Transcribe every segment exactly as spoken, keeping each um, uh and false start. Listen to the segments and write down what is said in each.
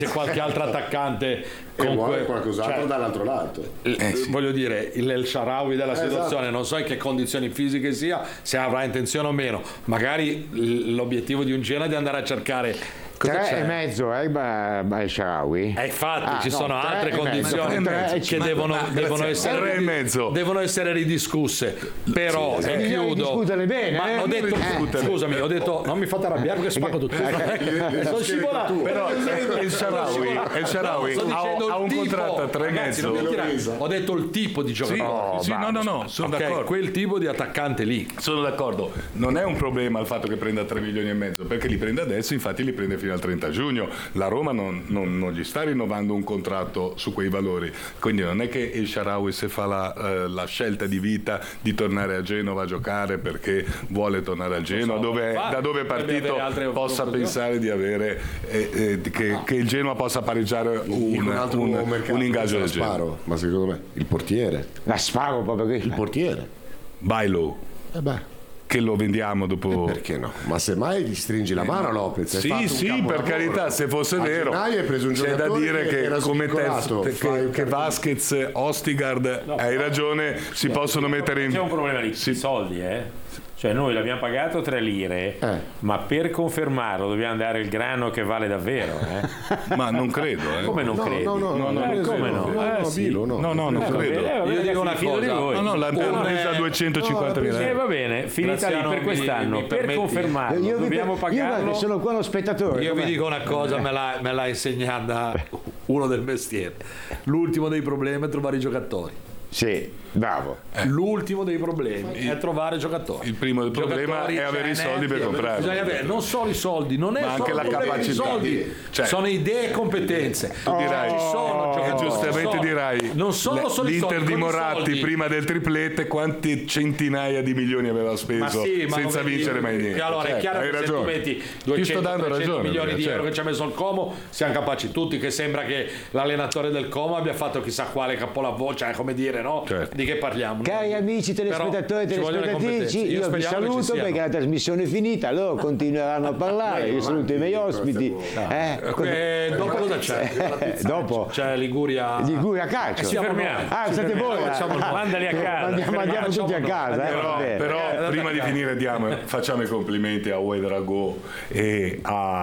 c'è qualche altro attaccante e con vuole que- qualcos'altro cioè, dall'altro lato. Eh, sì. Voglio dire, il El Shaarawy della situazione, esatto. non so in che condizioni fisiche sia, se avrà intenzione o meno. Magari l'obiettivo di un Genoa è di andare a cercare. Cosa tre c'è? e mezzo eh, El Shaarawy. E infatti Ah, ci no, sono tre altre e condizioni mezzo, che ma- devono, ma- devono, grazie, essere, tre e mezzo. devono essere ridiscusse. Però Sì, e bisogna chiudo. discuterle bene, Ma eh? ho detto, Eh. scusami, ho detto non mi fate arrabbiare perché spacco tutto. Sono scivolato. Però il Shaarawy, il Shaarawy Sto ha, dicendo ha il un tipo. contratto a tre e Ragazzi, non mezzo. mi tirare. Ho detto il tipo di Sì, giocatore. sì, no, no, no, sono Ok, d'accordo. quel tipo di attaccante lì. Sono d'accordo, non è un problema il fatto che prenda tre milioni e mezzo, perché li prende adesso, infatti li prende fino al trenta giugno. La Roma non, non- non gli sta rinnovando un contratto su quei valori, quindi non è che il Shaarawy se fa la, eh, la scelta di vita di tornare a Genova a giocare perché vuole tornare a Genova, dove, infatti, da dove è potrebbe partito, avere altre possa occasioni. pensare di avere eh, eh, che, che il Genoa possa pareggiare un, Un altro un- nuovo mercato, un ingaggio del la genere. Sparo, ma secondo me il portiere, La sparo proprio qui. il portiere. Bailo, Eh beh, che lo vendiamo dopo. perché no? Ma semmai gli stringi la mano a Lopez. hai fatto Sì, un sì, per capolavoro. carità, se fosse A vero, gennaio hai preso un c'è da giocatore dire che, era come te, svincolato, che, fai un che cartone. Vasquez, Ostigard, hai ragione, si possono mettere in. C'è un problema di Sì. soldi, eh? Cioè noi l'abbiamo pagato tre lire, Eh. ma per confermarlo dobbiamo dare il grano che vale davvero, eh? Ma non credo, eh. Come non No, credi? no, no, no, no, Eh, non come credo. no? No, Eh, no, sì. Bilo, no. No, no, non Eh, va credo. bene, va bene, Io dico una fido di cosa. voi. No, no, l'hanno Come- presa a duecentocinquantamila Eh, euro. va bene, finita Graziano, lì per mi- quest'anno, mi per permetti? confermarlo Io, vi- dobbiamo io pagarlo. guarda, sono qua lo spettatore. Io vi com'è? dico una cosa, me l'ha, me l'ha insegnata uno del mestiere. L'ultimo dei problemi è trovare i giocatori. Sì, bravo. L'ultimo dei problemi è trovare giocatori. Il primo del problema Giocatori è avere i ce n'è, soldi per sì, comprarli. bisogna avere non solo i soldi, non è Ma solo anche la il problema dei capacità. soldi, Cioè, sono idee e competenze. Tu dirai, Ci sono e giocatori, giustamente sono- dirai, non solo le- sono i l'Inter soldi, di con i Moratti soldi. prima del triplete quante centinaia di milioni aveva speso Ma sì, ma senza come vincere dire, mai niente. che allora è Certo, chiaro hai che se tu ragione. metti Ti sto duecento dando trecento ragione, milioni di certo. euro che ci ha messo il Como, siamo capaci tutti che sembra che l'allenatore del Como abbia fatto chissà quale capolavoro, cioè come dire, no? Certo. Di che parliamo? Cari amici telespettatori e Però ci vogliono le telespettatrici, competenze. io vi speriamo che ci saluto siano. perché la trasmissione è finita, loro continueranno a parlare, io saluto i miei ospiti. Eh, Eh, dopo cosa c'è? eh, dopo C'è Liguria. Liguria calcio. Eh, Ci fermiamo. Ah, Ci siete fermiamo. voi? Facciamo- Ah, mandali a casa. Andiamo, andiamo tutti a casa. eh, va Però, bene. però prima di finire diamo, facciamo i complimenti a Ouedraogo e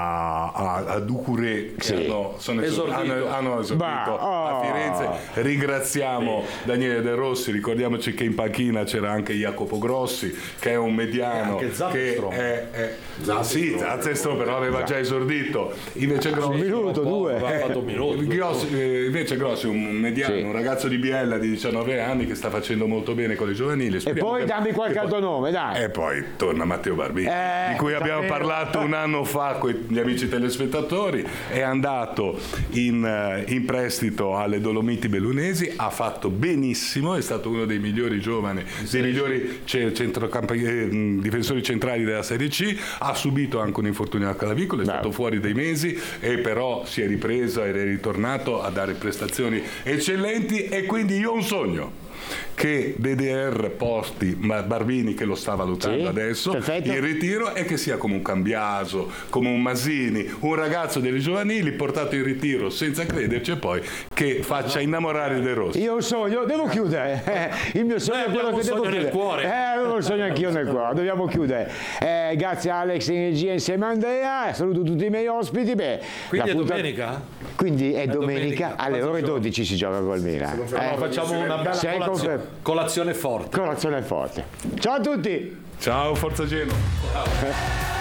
a, a, a Ducouré che Sì. hanno, sono Esordito. hanno, hanno esordito Bah, oh. a Firenze. Ringraziamo Daniele De Rossi, ricordiamoci che in panchina c'era anche Jacopo Grossi che è un mediano anche che Zapestro. è, è sì, Zapestro però aveva già esordito, invece Grossi Un minuto, due. Aveva fatto un minuto. Grossi, eh, invece Grossi è un mediano, Sì. un ragazzo di Biella di diciannove anni che sta facendo molto bene con le giovanili. E Speriamo poi che- dammi qualche che poi- altro nome, dai. e poi torna Matteo Barbini, Eh, di cui abbiamo sapevo. parlato un anno fa con gli amici telespettatori, è andato in, eh, in prestito alle Dolomiti Bellunesi, ha fatto benissimo, è stato uno dei migliori giovani, dei migliori ce- centrocampi- eh, mh, difensori centrali della Serie C, ha subito anche un infortunio al clavicolo, è Bravo. stato fuori dei mesi e però si è ripreso ed è ritornato a dare prestazioni eccellenti e quindi io ho un sogno. Che D D R posti ma Barbini che lo sta valutando Sì, adesso perfetto. in ritiro e che sia come un Cambiaso, come un Masini, un ragazzo delle giovanili portato in ritiro senza crederci e poi che faccia innamorare De Rossi. Io ho un sogno, devo chiudere. Eh, il mio sogno Noi è quello abbiamo che un devo sogno nel chiudere. cuore. Eh, avevo il sogno anch'io nel cuore, dobbiamo chiudere. Eh, grazie a Alex in regia insieme a Andrea, saluto tutti i miei ospiti. Beh, Quindi la è punta- domenica? Quindi è, domenica, domenica, alle quanti ore giorni? dodici si gioca col Milan. No, Eh, facciamo una bella sei colazione, confer- colazione forte. colazione forte. Ciao a tutti! Ciao Forza Genoa.